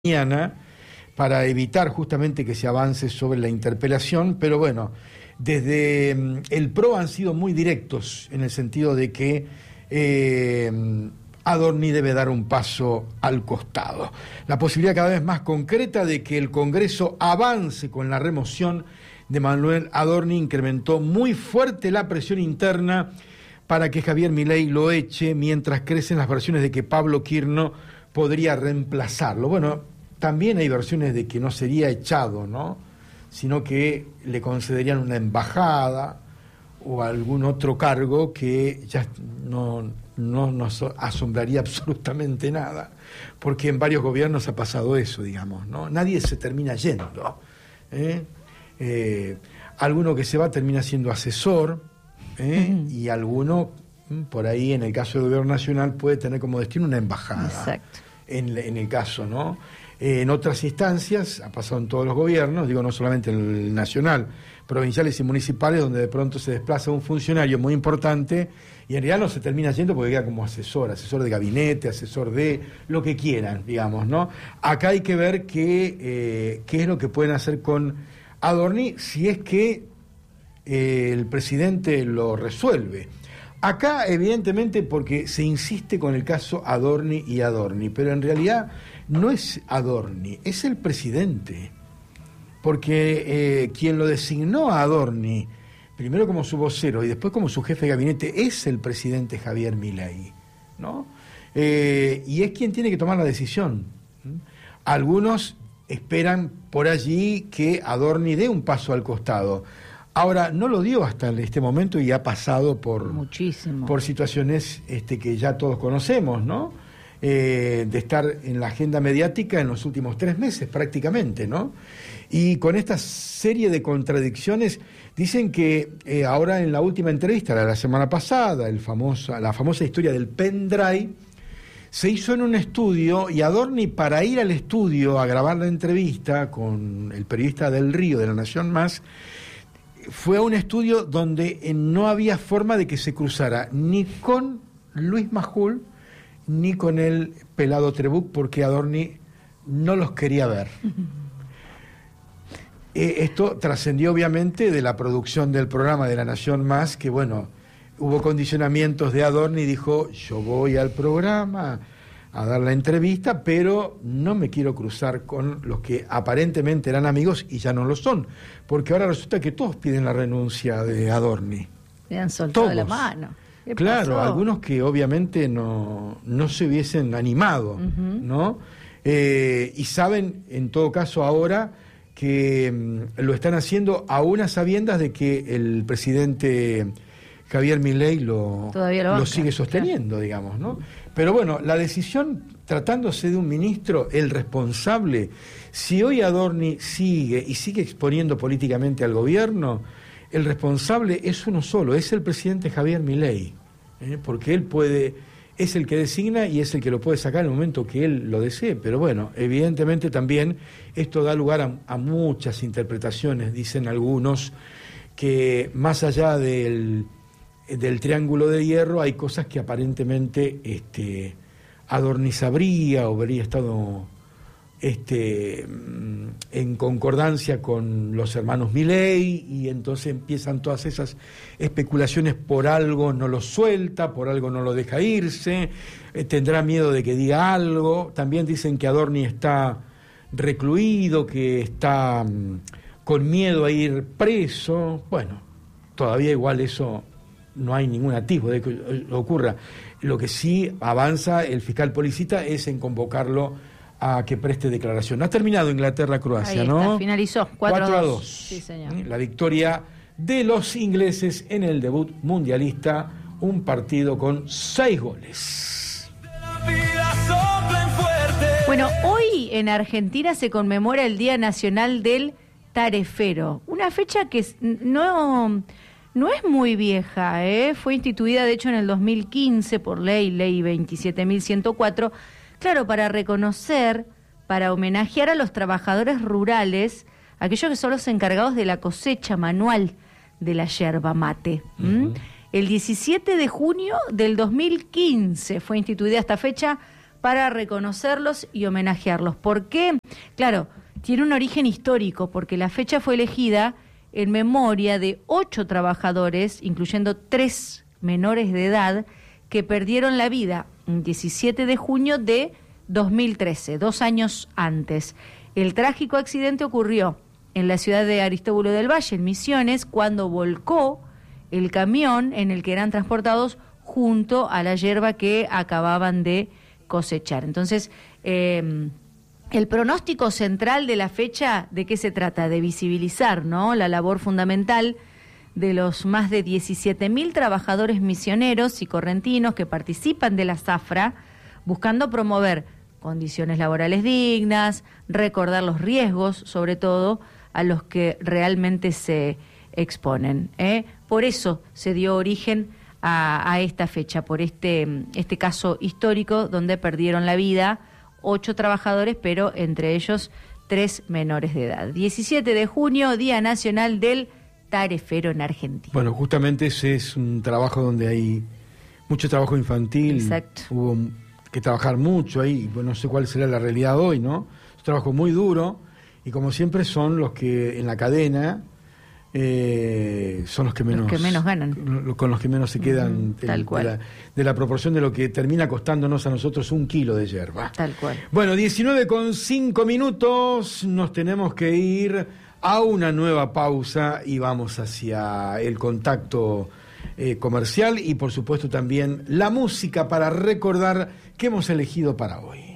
mañana para evitar justamente que se avance sobre la interpelación, pero bueno, desde el PRO han sido muy directos en el sentido de que Adorni debe dar un paso al costado. La posibilidad cada vez más concreta de que el Congreso avance con la remoción de Manuel Adorni incrementó muy fuerte la presión interna para que Javier Milei lo eche, mientras crecen las versiones de que Pablo Quirno podría reemplazarlo. Bueno, también hay versiones de que no sería echado, ¿no?, sino que le concederían una embajada o algún otro cargo que ya no nos asombraría absolutamente nada, porque en varios gobiernos ha pasado eso, digamos, ¿no? Nadie se termina yendo, alguno que se va termina siendo asesor, y alguno, por ahí en el caso del gobierno nacional, puede tener como destino una embajada. Exacto. En el caso, ¿no? En otras instancias, ha pasado en todos los gobiernos, digo, no solamente en el nacional, provinciales y municipales, donde de pronto se desplaza un funcionario muy importante y en realidad no se termina yendo porque queda como asesor de gabinete, asesor de lo que quieran, digamos, ¿no? Acá hay que ver qué es lo que pueden hacer con Adorni si es que el presidente lo resuelve. Acá, evidentemente, porque se insiste con el caso Adorni y Adorni, pero en realidad no es Adorni, es el presidente. Porque quien lo designó a Adorni, primero como su vocero y después como su jefe de gabinete, es el presidente Javier Milei, ¿no? Y es quien tiene que tomar la decisión. Algunos esperan por allí que Adorni dé un paso al costado. Ahora, no lo dio hasta este momento y ha pasado por situaciones que ya todos conocemos, ¿no? De estar en la agenda mediática en los últimos 3 meses prácticamente, ¿no? Y con esta serie de contradicciones, dicen que ahora en la última entrevista, la semana pasada, la famosa historia del pendrive, se hizo en un estudio y Adorni, para ir al estudio a grabar la entrevista con el periodista del Río, de La Nación Más, fue a un estudio donde no había forma de que se cruzara ni con Luis Majul ni con el pelado Trebuch, porque Adorni no los quería ver. Esto trascendió obviamente de la producción del programa de La Nación Más, que bueno, hubo condicionamientos de Adorni y dijo: yo voy al programa a dar la entrevista, pero no me quiero cruzar con los que aparentemente eran amigos y ya no lo son, porque ahora resulta que todos piden la renuncia de Adorni. Le han soltado todos. La mano. Claro, algunos que obviamente no se hubiesen animado, ¿no? Y saben, en todo caso, ahora que lo están haciendo aún a sabiendas de que el presidente Javier Milei lo sigue sosteniendo, claro, digamos, ¿no? Pero bueno, la decisión, tratándose de un ministro, el responsable, si hoy Adorni sigue exponiendo políticamente al gobierno, el responsable es uno solo, es el presidente Javier Milei, porque él es el que designa y es el que lo puede sacar en el momento que él lo desee. Pero bueno, evidentemente también esto da lugar a muchas interpretaciones. Dicen algunos que más allá del triángulo de hierro hay cosas que aparentemente Adorni sabría o habría estado en concordancia con los hermanos Milei, y entonces empiezan todas esas especulaciones. Por algo no lo suelta, por algo no lo deja irse, tendrá miedo de que diga algo. También dicen que Adorni está recluido, que está con miedo a ir preso. Bueno, todavía igual eso no hay ningún atisbo de que ocurra. Lo que sí avanza el fiscal Policita es en convocarlo a que preste declaración. Ha terminado Inglaterra-Croacia, ¿no? Finalizó 4-2. Sí, señor. La victoria de los ingleses en el debut mundialista, un partido con 6 goles. Bueno, hoy en Argentina se conmemora el Día Nacional del Tarefero, una fecha que no es muy vieja, fue instituida de hecho en el 2015 por ley 27.104, claro, para reconocer, para homenajear a los trabajadores rurales, aquellos que son los encargados de la cosecha manual de la yerba mate. El 17 de junio del 2015 fue instituida esta fecha para reconocerlos y homenajearlos. ¿Por qué? Claro, tiene un origen histórico, porque la fecha fue elegida en memoria de 8 trabajadores, incluyendo 3 menores de edad, que perdieron la vida el 17 de junio de 2013, 2 años antes. El trágico accidente ocurrió en la ciudad de Aristóbulo del Valle, en Misiones, cuando volcó el camión en el que eran transportados junto a la yerba que acababan de cosechar. Entonces, el pronóstico central de la fecha, ¿de qué se trata? De visibilizar, ¿no?, la labor fundamental de los más de 17.000 trabajadores misioneros y correntinos que participan de la zafra, buscando promover condiciones laborales dignas, recordar los riesgos, sobre todo, a los que realmente se exponen. Por eso se dio origen a esta fecha, por este caso histórico donde perdieron la vida 8 trabajadores, pero entre ellos 3 menores de edad. 17 de junio, Día Nacional del Tarefero en Argentina. Bueno, justamente ese es un trabajo donde hay mucho trabajo infantil. Exacto. Hubo que trabajar mucho ahí, bueno, no sé cuál será la realidad hoy, ¿no? Es un trabajo muy duro y como siempre son los que en la cadena son los que menos ganan, con los que menos se quedan tal cual. De la proporción de lo que termina costándonos a nosotros 1 kilo de yerba. Tal cual. Bueno, 19:05, nos tenemos que ir a una nueva pausa y vamos hacia el contacto comercial y por supuesto también la música para recordar que hemos elegido para hoy.